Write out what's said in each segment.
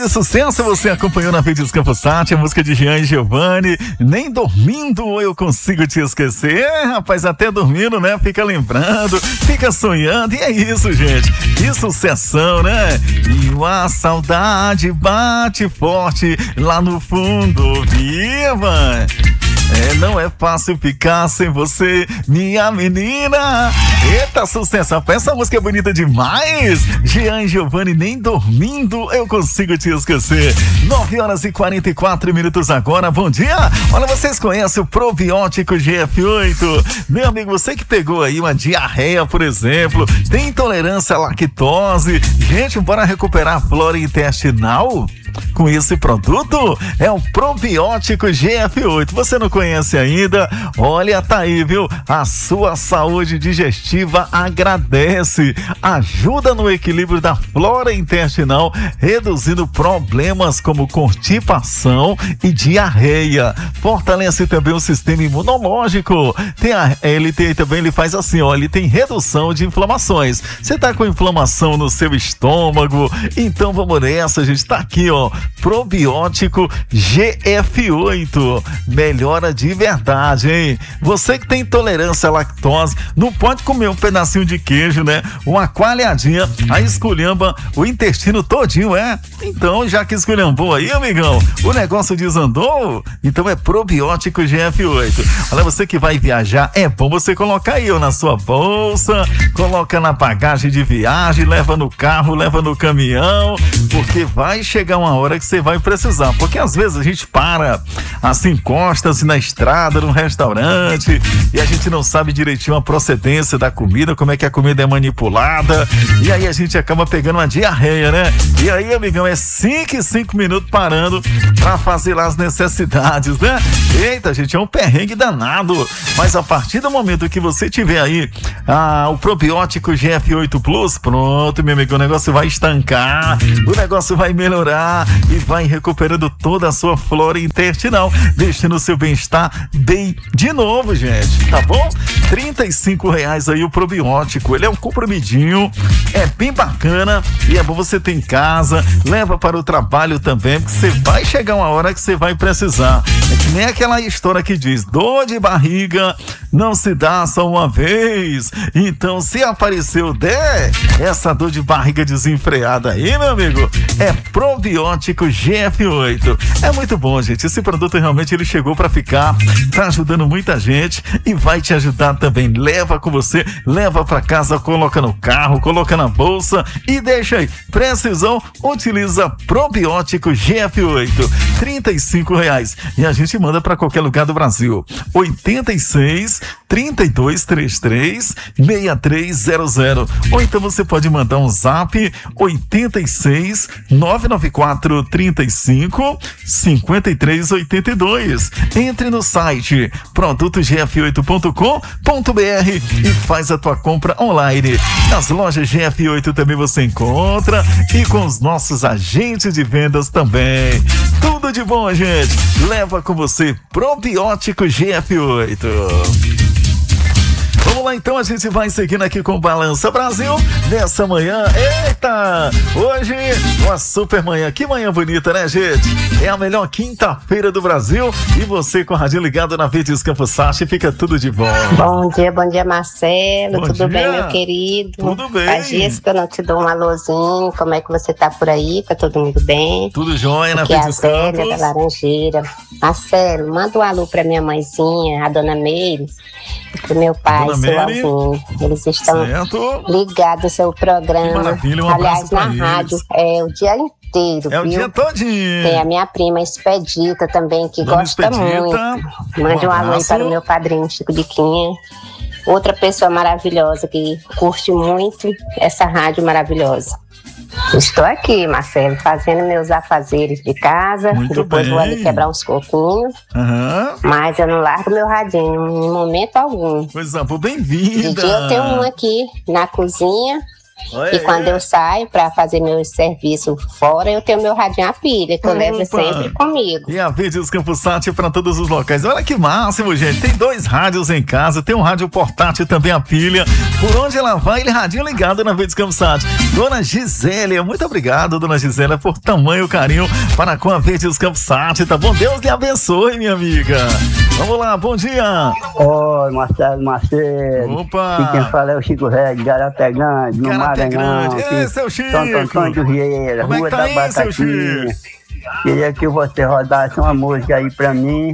Sucesso, você acompanhou na Verdes Campos Sat, a música de Jean e Giovanni. Nem dormindo eu consigo te esquecer. Rapaz, até dormindo, né? Fica lembrando, fica sonhando. E é isso, gente. Que sucessão, né? E a saudade bate forte lá no fundo. Viva! Não é fácil ficar sem você, minha menina. Eita, sucesso. Essa música é bonita demais. Jean e Giovanni, nem dormindo eu consigo te esquecer. 9h44 agora. Bom dia. Olha, vocês conhecem o probiótico GF8? Meu amigo, você que pegou aí uma diarreia, por exemplo, tem intolerância à lactose. Gente, bora recuperar a flora intestinal com esse produto? É o probiótico GF8. Você não conhece ainda? Olha, tá aí, viu? A sua saúde digestiva agradece. Ajuda no equilíbrio da flora intestinal, reduzindo problemas como constipação e diarreia. Fortalece também o sistema imunológico. Ele faz assim, ó, ele tem redução de inflamações. Você tá com inflamação no seu estômago? Então vamos nessa, gente. Tá aqui, ó, probiótico GF8. Melhora de verdade, hein? Você que tem intolerância à lactose, não pode comer um pedacinho de queijo, né? Uma coalhadinha, aí esculhamba o intestino todinho, é? Então, já que esculhambou aí, amigão, o negócio desandou, então é probiótico GF8. Olha, você que vai viajar, é bom você colocar aí, ó, na sua bolsa, coloca na bagagem de viagem, leva no carro, leva no caminhão, porque vai chegar uma hora que você vai precisar, porque às vezes a gente para, assim, encosta-se na estrada, num restaurante, e a gente não sabe direitinho a procedência da comida, como é que a comida é manipulada, e aí a gente acaba pegando uma diarreia, né? E aí, amigão, é 5 em 5 minutos parando pra fazer lá as necessidades, né? Eita, gente, é um perrengue danado, mas a partir do momento que você tiver aí o probiótico GF8 Plus, pronto, meu amigo, o negócio vai estancar, o negócio vai melhorar e vai recuperando toda a sua flora intestinal, deixando o seu bem-estar bem de novo, gente, tá bom? R$35 aí o probiótico, ele é um comprimidinho, é bem bacana e é bom você ter em casa, leva para o trabalho também, porque você vai chegar uma hora que você vai precisar. É que nem aquela história que diz, dor de barriga não se dá só uma vez, então se apareceu essa dor de barriga desenfreada aí, meu amigo, é probiótico GF8. É muito bom, gente, esse produto realmente ele chegou para ficar, tá ajudando muita gente e vai te ajudar também. Leva com você, leva para casa, coloca no carro, coloca na bolsa e deixa aí. Precisão, utiliza probiótico GF8, R$35 e a gente manda para qualquer lugar do Brasil. 86 32 33 6300 ou então você pode mandar um zap 86 994 35 53 82. Entre no site produtogf8.com.br e faz a tua compra online. Nas lojas GF8 também você encontra e com os nossos agentes de vendas também. Tudo de bom, gente. Leva com você probiótico GF8. Vamos lá, então, a gente vai seguindo aqui com o Balança Brasil nessa manhã. Eita! Hoje, uma super manhã. Que manhã bonita, né, gente? É a melhor quinta-feira do Brasil e você com o radinho ligado na Verdes Campos Sat, fica tudo de bom. Bom dia, Marcelo. Tudo bem, meu querido? Tudo bem. Faz dias que eu não te dou um alôzinho. Como é que você tá por aí? Tá todo mundo bem? Tudo jóia na Aqui Verdes é a Campos. Zélia da Laranjeira. Marcelo, manda um alô pra minha mãezinha, a dona Meire, e pro meu pai, seu Alvino. Eles estão ligados ao seu programa. Que maravilha, um aliás, abraço na pra rádio, eles. o dia inteiro, É o viu? dia todinho. Tem a minha prima Expedita também, que Dona gosta Expedita, muito. Mande um alô aí abraço. para o meu padrinho Chico Diquinha. Outra pessoa maravilhosa que curte muito essa rádio maravilhosa. Estou aqui, Marcelo, fazendo meus afazeres de casa. Muito Depois bem. vou ali quebrar uns coquinhos. Aham. Mas eu não largo meu radinho em momento algum. Pois é, De bem-vinda. dia eu tenho um aqui na cozinha E quando eu saio para fazer meu serviço fora, eu tenho meu radinho a pilha, que eu levo sempre comigo. E a Verdes Campusat para todos os locais. Olha que máximo, gente. Tem 2 rádios em casa, tem um rádio portátil também a pilha. Por onde ela vai, ele radinho ligado na Verdes Campusat. Dona Gisélia, muito obrigado, dona Gisélia, por tamanho carinho para com a Verdes Campusat, tá bom? Deus lhe abençoe, minha amiga. Vamos lá, bom dia. Oi, Marcelo Macedo. Opa. E quem fala é o Chico Ré de Garapé Grande, no Maranhão. Ei, seu Chico. Santo Antônio do Vieira, Como Rua é que tá da aí, Batatinha. seu Chico? Queria que você rodasse uma música aí pra mim,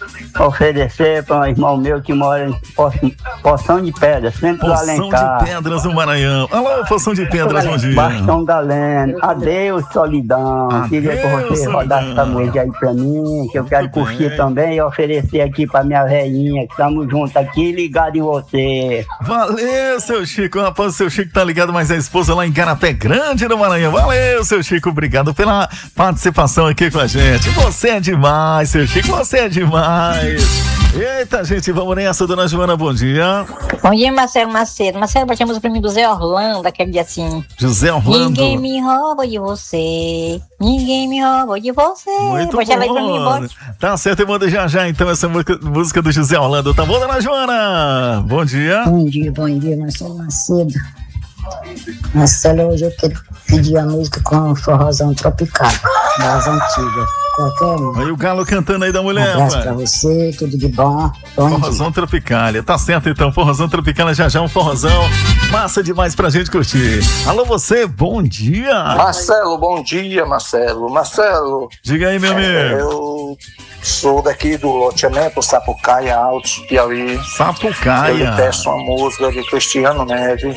oferecer para um irmão meu que mora em Poção de Pedras, centro do Alencar. Poção de Pedras no Maranhão. Alô, Poção de Pedras, bom dia. Bastão Galeno, adeus solidão. Queria que você rodasse essa música aí pra mim, que eu quero curtir também e oferecer aqui pra minha velhinha, que estamos juntos aqui, ligado em você. Valeu, seu Chico. Rapaz, o seu Chico tá ligado, mas a esposa lá em Garapé Grande no Maranhão. Valeu, seu Chico. Obrigado pela participação aqui com a gente. Você é demais, seu Chico. Você é demais. Eita, gente, vamos nessa, dona Joana, bom dia. Bom dia, Marcelo Macedo. Marcelo, batemos o prêmio do Zé Orlando, aquele dia assim. José Orlando. Ninguém me rouba de você. Ninguém me rouba de você. Muito Pode ela aí pra mim, bom. Tá certo, eu mando já então essa música do José Orlando. Tá bom, dona Joana? Bom dia. Bom dia, Marcelo Macedo. Marcelo, hoje eu quero pedir a música com forrozão tropical, das antigas. Qualquer um. Aí o galo cantando aí da mulher, Um abraço pai. pra você, tudo de bom. Forrozão Tropicália, tá certo então, Forrozão Tropicália, já um forrozão, massa demais pra gente curtir. Alô você, bom dia. Marcelo, bom dia, Marcelo. Marcelo, Diga aí, meu amigo. eu sou daqui do loteamento Sapucaia, Altos, Piauí. Eu lhe Sapucaia. peço uma música de Cristiano Neves,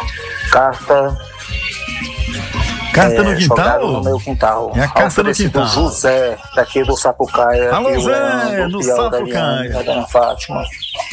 Carta No jogada quintal? no meu quintal. É a Carta no quintal. José, daqui do Sapucaia. Alô, e o Zé, Leandro, no Piau da Sapucaia. Liane, a Dona Fátima.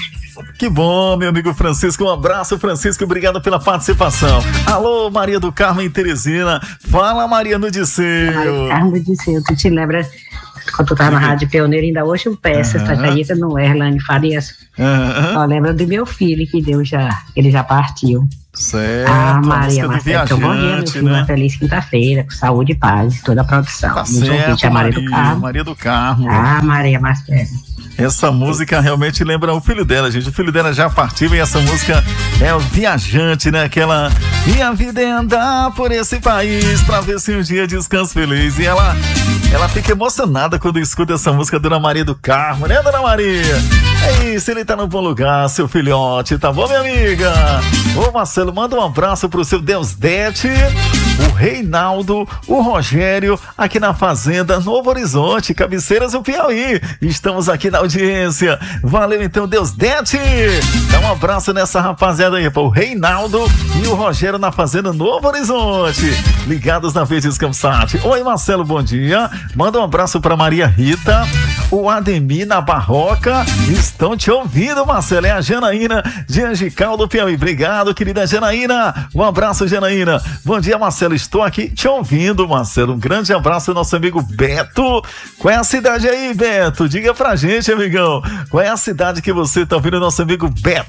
Que bom, meu amigo Francisco. Um abraço, Francisco. Obrigado pela participação. Alô, Maria do Carmo em Teresina. Fala, Maria no Disseu. Carmo Disseu, tu te lembra quando tu tava na Rádio Pioneira, ainda hoje eu peço, essa acredita no Erlane Farias. Ó, lembra do meu filho que ele já partiu. Certo. Maria Marcelo, então bom dia, meu filho, né? uma feliz quinta-feira, com saúde e paz e toda a produção. Tá Nos ouvintes, certo, a Maria do Carmo. Maria do Carmo. Maria Marcelo. Essa música realmente lembra o filho dela, gente. O filho dela já partiu e essa música é o Viajante, né? Aquela minha vida é andar por esse país pra ver se um dia descanso feliz. E ela fica emocionada quando escuta essa música, Dona Maria do Carmo, né, Dona Maria? É isso, ele tá no bom lugar, seu filhote, tá bom, minha amiga? Ô, Marcelo, manda um abraço pro seu Deusdete, o Reinaldo, o Rogério, aqui na Fazenda Novo Horizonte, Cabeceiras do Piauí. Estamos aqui na audiência. Valeu, então, Deusdete. Dá um abraço nessa rapaziada aí, o Reinaldo e o Rogério na Fazenda Novo Horizonte, ligados na Verdes Campusat. Oi, Marcelo, bom dia. Manda um abraço pra Maria Rita, o Ademir na Barroca. Estão te ouvindo, Marcelo. É a Janaína de Angical do Piauí. Obrigado, querida Janaína. Um abraço, Janaína. Bom dia, Marcelo. Estou aqui te ouvindo, Marcelo. Um grande abraço ao nosso amigo Beto. Qual é a cidade aí, Beto? Diga pra gente, amigão. Qual é a cidade que você tá ouvindo, nosso amigo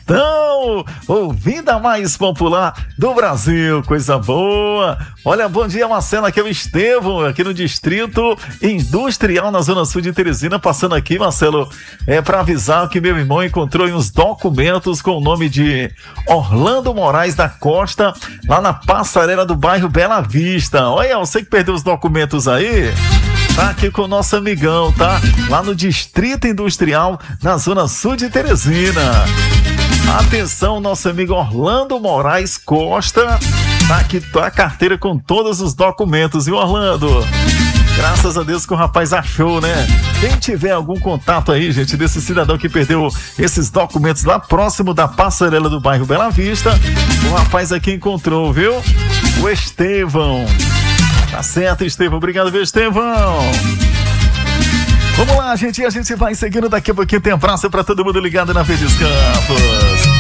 Betão? Ouvindo a mais popular do Brasil. Coisa boa. Olha, bom dia, Marcelo. Aqui é o Estevão, aqui no Distrito Industrial, na Zona Sul de Teresina. Passando aqui, Marcelo, pra avisar que meu irmão encontrou uns documentos com o nome de Orlando Moraes da Costa, lá na passarela do bairro Bela Vista. Olha, você que perdeu os documentos aí, tá aqui com o nosso amigão, tá? Lá no Distrito Industrial, na Zona Sul de Teresina. Atenção, nosso amigo Orlando Moraes Costa, tá aqui, tá a carteira com todos os documentos, viu, Orlando? Graças a Deus que o rapaz achou, né? Quem tiver algum contato aí, gente, desse cidadão que perdeu esses documentos lá próximo da passarela do bairro Bela Vista, o rapaz aqui encontrou, viu? O Estevão. Tá certo, Estevão. Obrigado, viu, Estevão? Vamos lá, gente. E a gente vai seguindo daqui a pouquinho. Tem abraço pra todo mundo ligado na Verdes Campos.